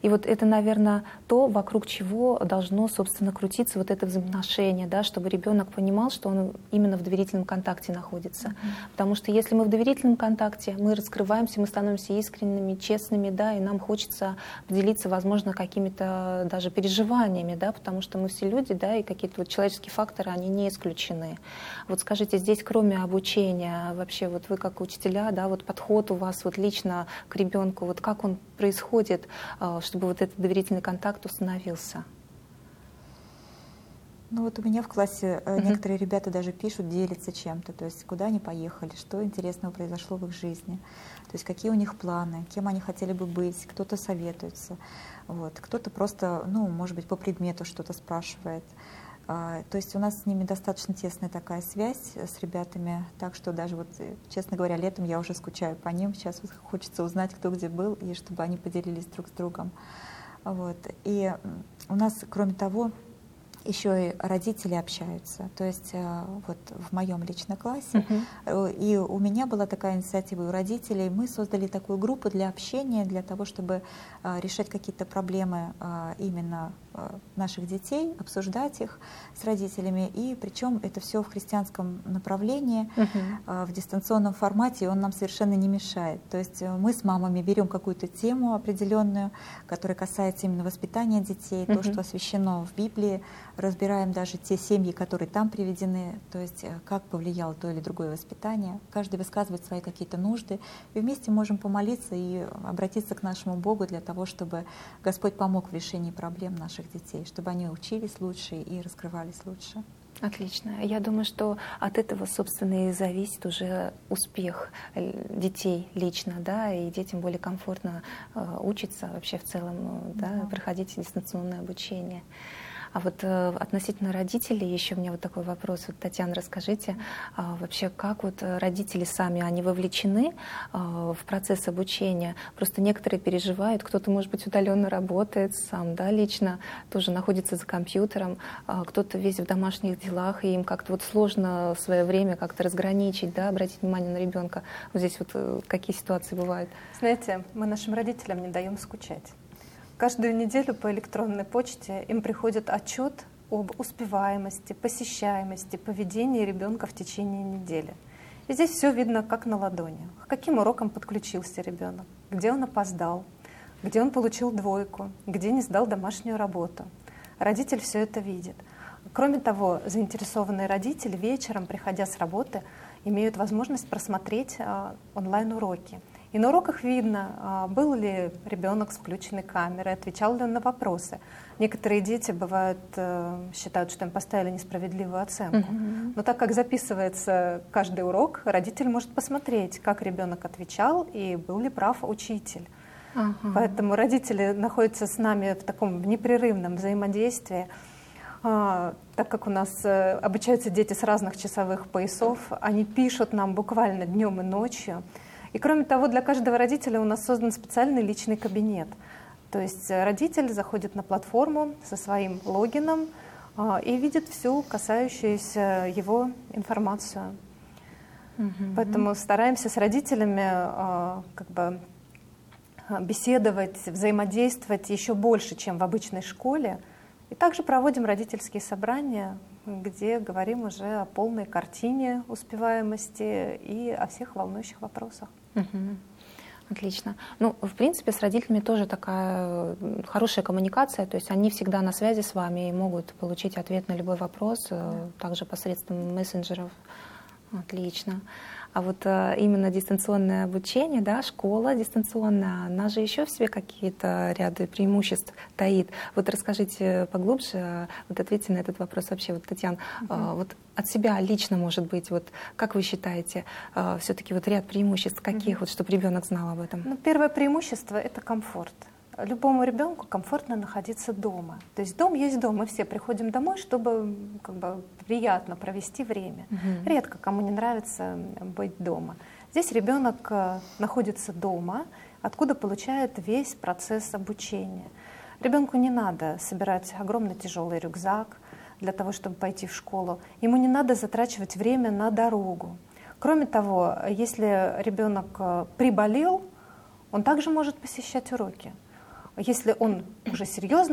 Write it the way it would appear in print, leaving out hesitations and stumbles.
И вот это, наверное, то, вокруг чего должно, собственно, крутиться вот это взаимоотношение, да, чтобы ребенок понимал, что он именно в доверительном контакте находится. Потому что если мы в доверительном контакте, мы раскрываемся, мы становимся искренними, честными, да, и нам хочется поделиться, возможно, какими-то даже переживаниями, да, потому что мы все люди, да, и какие-то вот человеческие факторы, они не исключены. Вот скажите, здесь кроме обучения, вообще вот вы как учителя, да, вот подход у вас вот лично к ребенку, вот как он происходит, чтобы вот этот доверительный контакт установился? Ну вот у меня в классе некоторые ребята даже пишут, делятся чем-то, то есть куда они поехали, что интересного произошло в их жизни, то есть какие у них планы, кем они хотели бы быть, кто-то советуется, вот, кто-то просто, ну, может быть, по предмету что-то спрашивает. То есть у нас с ними достаточно тесная такая связь с ребятами, так что даже вот, честно говоря, летом я уже скучаю по ним. Сейчас вот хочется узнать, кто где был, и чтобы они поделились друг с другом. Вот. И у нас, кроме того, еще и родители общаются. То есть вот в моем личном классе, и у меня была такая инициатива, и у родителей мы создали такую группу для общения, для того, чтобы решать какие-то проблемы именно наших детей, обсуждать их с родителями. И причем это все в христианском направлении, в дистанционном формате, и он нам совершенно не мешает. То есть мы с мамами берем какую-то тему определенную, которая касается именно воспитания детей, то, что освящено в Библии, разбираем даже те семьи, которые там приведены, то есть как повлияло то или другое воспитание. Каждый высказывает свои какие-то нужды, и вместе можем помолиться и обратиться к нашему Богу для того, чтобы Господь помог в решении проблем наших детей, чтобы они учились лучше и раскрывались лучше. Отлично. Я думаю, что от этого, собственно, и зависит уже успех детей лично, да, и детям более комфортно учиться вообще в целом, да, проходить дистанционное обучение. А вот относительно родителей, еще у меня вот такой вопрос. Вот, Татьяна, расскажите, вообще, как вот родители сами, они вовлечены в процесс обучения? Просто некоторые переживают, кто-то, может быть, удаленно работает сам, да, лично, тоже находится за компьютером, кто-то весь в домашних делах, и им как-то вот сложно свое время как-то разграничить, да, обратить внимание на ребенка. Вот здесь вот какие ситуации бывают? Знаете, мы нашим родителям не даем скучать. Каждую неделю по электронной почте им приходит отчет об успеваемости, посещаемости, поведении ребенка в течение недели. И здесь все видно как на ладони. К каким урокам подключился ребенок, где он опоздал, где он получил двойку, где не сдал домашнюю работу. Родитель все это видит. Кроме того, заинтересованные родители вечером, приходя с работы, имеют возможность просмотреть онлайн-уроки. И на уроках видно, был ли ребенок с включенной камерой, отвечал ли он на вопросы. Некоторые дети бывают, считают, что им поставили несправедливую оценку. Но так как записывается каждый урок, родитель может посмотреть, как ребенок отвечал и был ли прав учитель. Поэтому родители находятся с нами в таком непрерывном взаимодействии. Так как у нас обучаются дети с разных часовых поясов, они пишут нам буквально днем и ночью. И кроме того, для каждого родителя у нас создан специальный личный кабинет. То есть родитель заходит на платформу со своим логином и видит всю касающуюся его информацию. Поэтому стараемся с родителями как бы беседовать, взаимодействовать еще больше, чем в обычной школе. И также проводим родительские собрания, где говорим уже о полной картине успеваемости и о всех волнующих вопросах. Отлично. Ну, в принципе, с родителями тоже такая хорошая коммуникация, то есть они всегда на связи с вами и могут получить ответ на любой вопрос, также посредством мессенджеров. Отлично. А вот именно дистанционное обучение, да, школа дистанционная, она же еще в себе какие-то ряды преимуществ таит. Вот расскажите поглубже, вот ответьте на этот вопрос вообще, вот, Татьяна, вот от себя лично, может быть, вот как вы считаете, все-таки вот ряд преимуществ каких, вот, чтобы ребенок знал об этом? Ну, первое преимущество — это комфорт. Любому ребенку комфортно находиться дома. То есть дом есть дом, мы все приходим домой, чтобы как бы приятно провести время. Редко кому не нравится быть дома. Здесь ребенок находится дома, откуда получает весь процесс обучения. Ребенку не надо собирать огромный тяжелый рюкзак для того, чтобы пойти в школу. Ему не надо затрачивать время на дорогу. Кроме того, если ребенок приболел, он также может посещать уроки. Если он уже серьезно